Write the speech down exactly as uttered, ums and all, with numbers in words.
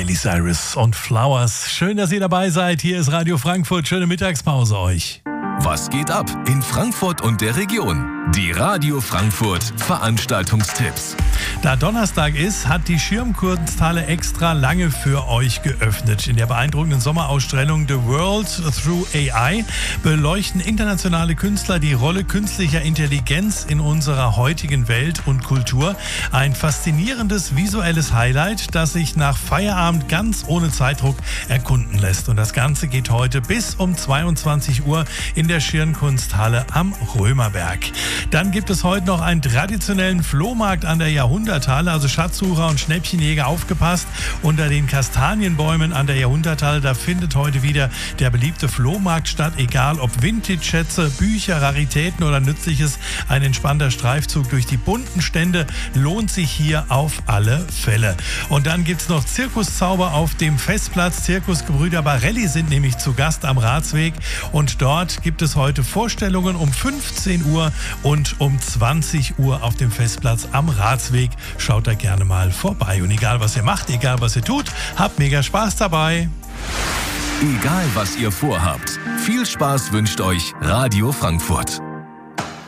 Miley Cyrus und Flowers. Schön, dass ihr dabei seid. Hier ist Radio Frankfurt. Schöne Mittagspause euch. Was geht ab in Frankfurt und der Region? Die Radio Frankfurt Veranstaltungstipps. Da Donnerstag ist, hat die Schirmkunsthalle extra lange für euch geöffnet. In der beeindruckenden Sommerausstellung The World Through A I beleuchten internationale Künstler die Rolle künstlicher Intelligenz in unserer heutigen Welt und Kultur. Ein faszinierendes visuelles Highlight, das sich nach Feierabend ganz ohne Zeitdruck erkunden lässt. Und das Ganze geht heute bis um zweiundzwanzig Uhr in der Schirmkunsthalle am Römerberg. Dann gibt es heute noch einen traditionellen Flohmarkt an der Jahrhunderthalle, also Schatzsucher und Schnäppchenjäger aufgepasst. Unter den Kastanienbäumen an der Jahrhunderthalle, da findet heute wieder der beliebte Flohmarkt statt, egal ob Vintage-Schätze, Bücher, Raritäten oder Nützliches. Ein entspannter Streifzug durch die bunten Stände lohnt sich hier auf alle Fälle. Und dann gibt es noch Zirkuszauber auf dem Festplatz. Zirkusgebrüder Barelli sind nämlich zu Gast am Ratsweg und dort gibt es heute Vorstellungen um fünfzehn Uhr und um zwanzig Uhr auf dem Festplatz am Ratsweg. Schaut da gerne mal vorbei. Und egal, was ihr macht, egal, was ihr tut, habt mega Spaß dabei. Egal, was ihr vorhabt, viel Spaß wünscht euch Radio Frankfurt.